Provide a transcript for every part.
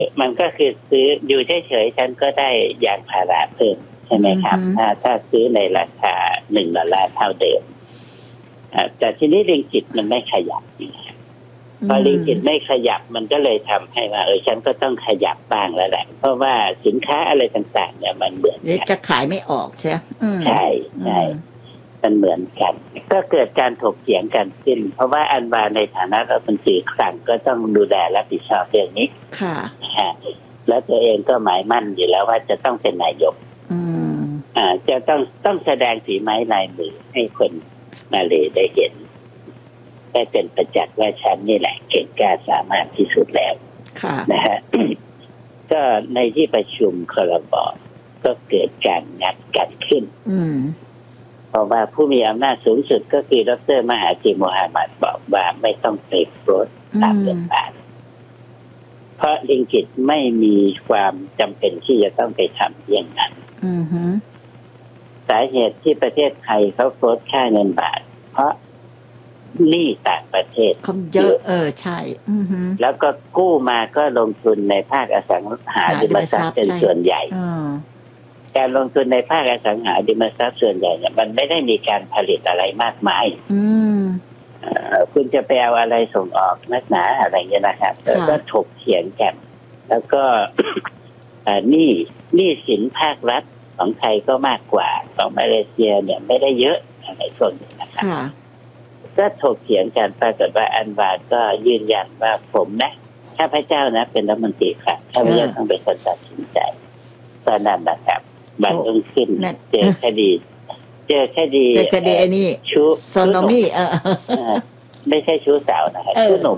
มันก็คือซื้ออยู่เฉยๆฉันก็ได้ยางพาราเพิ่มใช่ไหมครับถ้าซื้อในราคา$1เท่าเดิมแต่ทีนี้ริงกิตมันไม่ขยับพอริงกิตไม่ขยับมันก็เลยทำให้ว่าฉันก็ต้องขยับบ้างแล้วแหละเพราะว่าสินค้าอะไรต่างๆเนี่ยมันเหมือนกันจะขายไม่ออกใช่ใช่ใช่มันเหมือนกันก็เกิดการถกเถียงกันขึ้นเพราะว่าอันวาในฐานะรัฐมนตรีคลังก็ต้องดูแลรับผิดชอบเรื่องนี้ค่ะแล้วตัวเองก็หมายมั่นอยู่แล้วว่าจะต้องเป็นนายกจะต้องแสดงฝีไม้ลายมือให้คนมาเลได้เห็นได้เป็นประจักษ์ว่าฉันนี่แหละเก่งกล้าสามารถที่สุดแล้วนะฮะ ก็ในที่ประชุมครม.ก็เกิดการงัดกันขึ้นเพราะว่าผู้มีอำนาจสูงสุดก็คือดร.มหาธีโมฮัมหมัดบอกว่าไม่ต้องไปโปรดตามเรื่องบาทเพราะริงกิตไม่มีความจำเป็นที่จะต้องไปทำอย่างนั้นสาเหตุที่ประเทศไทยเขาโปรดค่าเงินบาทเพราะหนี้ต่างประเทศเยอะใช่แล้วก็กู้มาก็ลงทุนในภาคอสังหาริมทรัพย์เป็นส่วนใหญ่การลงทุนในภาคอสังหาริมทรัพย์ส่วนใหญ่เนี่ยมันไม่ได้มีการผลิตอะไรมากมายคุณจะไปเอาอะไรส่งออกนักหนาอะไรเงี้ยนะครับก็ถกเถียงกันแล้วก็หนี้สินภาครัฐของไทยก็มากกว่าของมาเลเซียเนี่ยไม่ได้เยอะอะไรส่วนนี้นะครับก็ถกเถียงกันปรากฏว่าอันวาก็ยืนยันว่าผมนะข้าพเจ้านะเป็นรัฐมนตรีค่ะข้าพเจ้าต้องเป็นคนตัดสินใจตอนนั้นนะครับบัตรต้องขึ้นเจอคดีไอ้นี่ชู้โซโนมี่ไม่ใช่ชู้สาวนะครับชู้หนุ่ม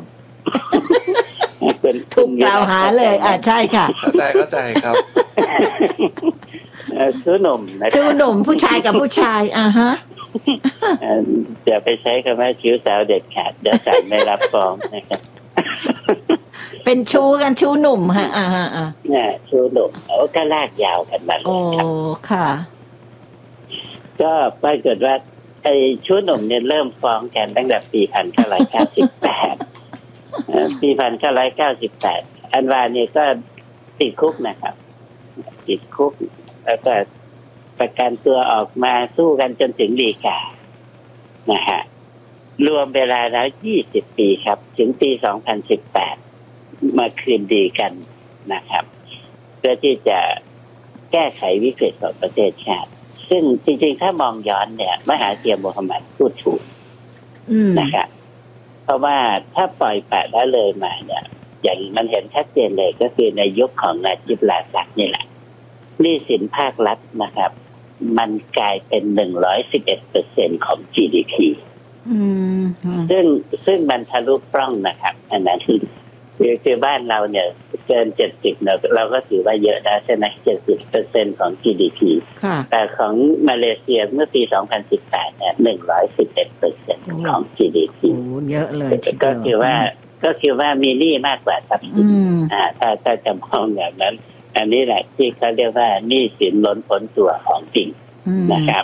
ถูกกล่าวหาเลยใช่ค่ะเข้าใจครับชู้หนุ่มผู้ชายกับผู้ชายฮะอย่าไปใช้คำว่าชู้สาวเด็ดขาดเดี๋ยวศาลไม่รับฟ้องนะครับเป็นชู้กันชู้หนุ่มฮะเนี่ยชู้หนุ่มก็ลากยาวกันมาเลยครับค่ะก็ปรากฏว่าไอ้ชู้หนุ่มเนี่ยเริ่มฟ้องกันตั้งแต่ปี1998ปี1998อันวาเนี่ยก็ติดคุกนะครับติดคุกแล้วก็ประกันตัวออกมาสู้กันจนถึงฎีกานะฮะรวมเวลาแล้ว20 ปีครับถึงปี2018มาคืนดีกันนะครับเพื่อที่จะแก้ไขวิกฤตของประเทศชาติซึ่งจริงๆถ้ามองย้อนเนี่ยมหาธีรโมฮัมหมัดพูดถูกนะครับเพราะว่าถ้าปล่อยปละละเลยมาเนี่ยอย่างมันเห็นชัดเจนเลยก็คือในยุคของนาจิบ ราซักนี่แหละหนี้สินภาครัฐนะครับมันกลายเป็น 111% ของ GDP ซึ่งมันทะลุปล้องนะครับอันนั้นคือบ้านเราเนี่ยเกิน70เราก็ถือว่าเยอะแล้วใช่ไหม 70% ของ GDP แต่ของมาเลเซียเมื่อปี2018เนี่ย 111% ของ GDP โอ้เยอะเลยก็คือว่ามีหนี้มากกว่าทรัพย์สินถ้าจะมองอย่างนั้นอันนี้แหละที่เขาเรียกว่าหนี้สินล้นพ้นตัวของจริงนะครับ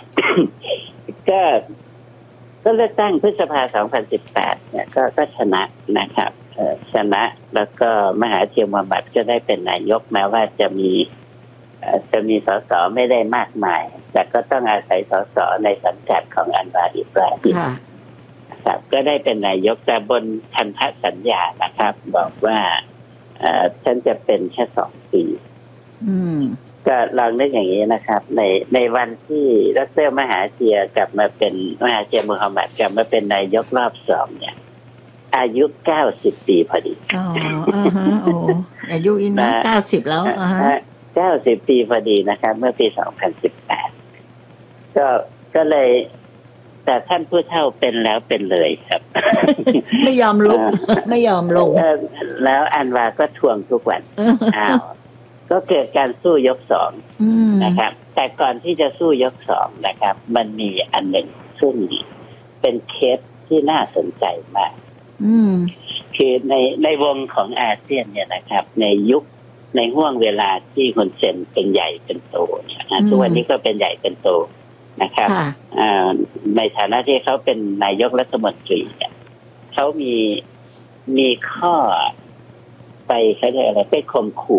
ก็เลือกตั้งพฤษภา2018เนี่ยก็ชนะนะครับชนะแล้วก็มหาธีรโมฮัมหมัดก็ได้เป็นนายกแม้ว่าจะมีสสไม่ได้มากมายแต่ก็ต้องอาศัยสสในสังกัดของอันวา อิบราฮิมครับก็ได้เป็นนายกแต่บนพันธสัญญานะครับบอกว่าฉันจะเป็นแค่2 ปีก็ลองนึกอย่างนี้นะครับในวันที่ดร.มหาธีรกลับมาเป็นมหาธีรโมฮัมหมัดกลับมาเป็นนายกรอบ2เนี่ยอายุ90 ปีพอดีอายุอีกนะ90แล้ว 90 ปีพอดีนะครับเมื่อปี2018ก็เลยแต่ท่านผู้เฒ่าเป็นแล้วเป็นเลยครับไม่ยอมลุกไม่ยอมลงแล้วอันวาก็ทวงทุกวันก็เกิดการสู้ยก2นะครับแต่ก่อนที่จะสู้ยก2นะครับมันมีอันหนึ่งซึ่งเป็นเคสที่น่าสนใจมากคือในวงของอาเซียนเนี่ยนะครับในห่วงเวลาที่คนเซนเป็นใหญ่เป็นโตเนี่ยทุกวันนี้ก็เป็นใหญ่เป็นโตนะครับในฐานะที่เขาเป็นนายกรัฐมนตรีเนี่ยเขามีข้อไปเขาเรียกอะไรไปข่มขู่